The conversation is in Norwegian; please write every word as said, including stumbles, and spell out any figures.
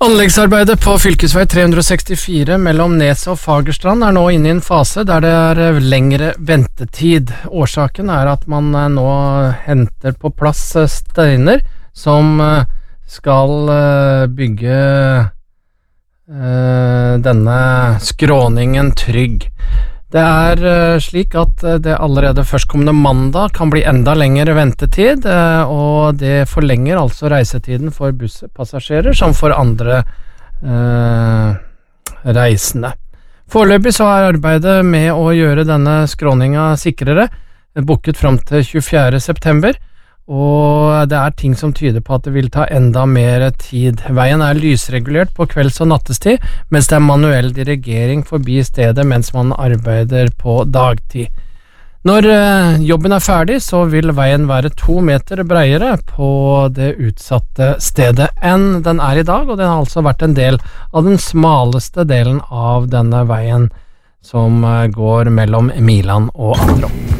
Anleggsarbeidet på fylkesvei tre hundre sekstifire mellom Neset og Fagerstrand er nå inne i en fase der det er lengre ventetid. Årsaken er at man nå henter på plass steiner som skal bygge denne skråningen trygg. Det er slik at det allerede førstkommende mandag kan bli enda lengre ventetid, og det forlenger altså reisetiden for busspassasjerer som for andre eh, reisende. Foreløpig så er arbeidet med å gjøre denne skråninga sikrere booket fram til tjuefjerde september, og det er ting som tyder på at det vil ta enda mer tid. Veien er lysregulert på kvelds- og nattestid, mens det er manuell dirigering forbi stedet mens man arbeider på dagtid. Når jobben er ferdig, så vil veien være to meter bredere på det utsatte stedet enn den er i dag, og den har altså vært en del av den smaleste delen av denne veien som går mellom Miland og Androm.